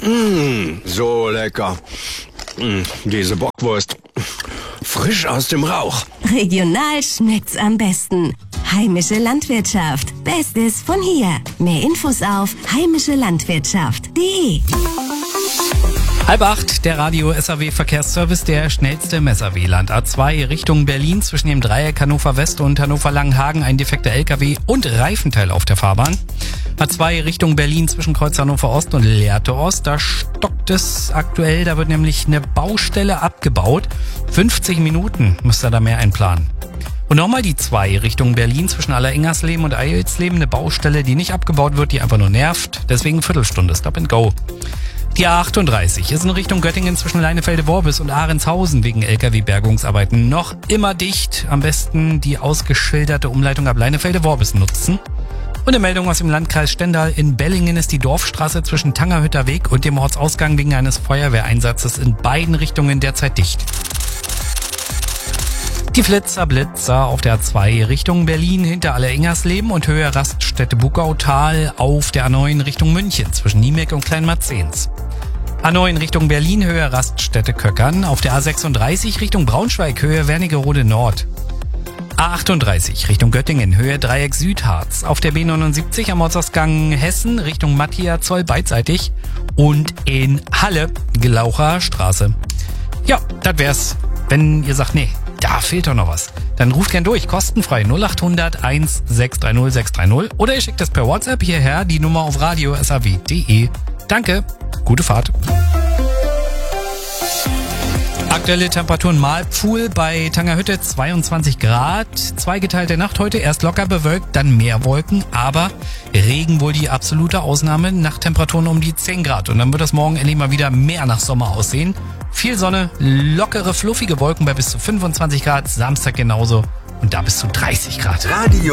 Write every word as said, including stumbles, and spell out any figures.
Mmh, so lecker. Mmh, diese Bockwurst. Frisch aus dem Rauch. Regional schmeckt's am besten. Heimische Landwirtschaft. Bestes von hier. Mehr Infos auf heimische landwirtschaft punkt de. Halb acht, der Radio S A W Verkehrsservice, der schnellste im S A W-Land. A zwei Richtung Berlin zwischen dem Dreieck Hannover West und Hannover Langenhagen ein defekter L K W und Reifenteil auf der Fahrbahn. A zwei Richtung Berlin zwischen Kreuz Hannover Ost und Lehrte Ost, da stockt es aktuell, da wird nämlich eine Baustelle abgebaut. fünfzig Minuten müsst ihr da mehr einplanen. Und nochmal die zwei Richtung Berlin zwischen Alleringers-Leben und Eilsleben, eine Baustelle, die nicht abgebaut wird, die einfach nur nervt, deswegen Viertelstunde Stop and Go. Die A achtunddreißig ist in Richtung Göttingen zwischen Leinefelde-Worbis und Ahrendshausen wegen L K W-Bergungsarbeiten noch immer dicht. Am besten die ausgeschilderte Umleitung ab Leinefelde-Worbis nutzen. Und eine Meldung aus dem Landkreis Stendal. In Bellingen ist die Dorfstraße zwischen Tangerhütter Weg und dem Ortsausgang wegen eines Feuerwehreinsatzes in beiden Richtungen derzeit dicht. Die Flitzer Blitzer auf der A zwei Richtung Berlin hinter Alleringersleben und Höhe Raststätte Bugautal auf der A neun Richtung München zwischen Niemek und Kleinmarzens. A neun Richtung Berlin Höhe Raststätte Köckern, auf der A sechsunddreißig Richtung Braunschweig Höhe Wernigerode Nord. A achtunddreißig Richtung Göttingen Höhe Dreieck Südharz, auf der B neunundsiebzig am Ortsausgang Hessen Richtung Matthias-Zoll beidseitig und in Halle Glaucher Straße. Ja, das wär's. Wenn ihr sagt, nee, da fehlt doch noch was, dann ruft gern durch, kostenfrei null acht hundert eins sechs drei null sechs drei null oder ihr schickt das per WhatsApp hierher, die Nummer auf radio s a w punkt de. Danke, gute Fahrt. Aktuelle Temperaturen Malpfuhl bei Tangerhütte zweiundzwanzig Grad, zweigeteilte Nacht heute, erst locker bewölkt, dann mehr Wolken, aber Regen wohl die absolute Ausnahme, Nachttemperaturen um die zehn Grad und dann wird das morgen endlich mal wieder mehr nach Sommer aussehen. Viel Sonne, lockere, fluffige Wolken bei bis zu fünfundzwanzig Grad, Samstag genauso und da bis zu dreißig Grad. Radio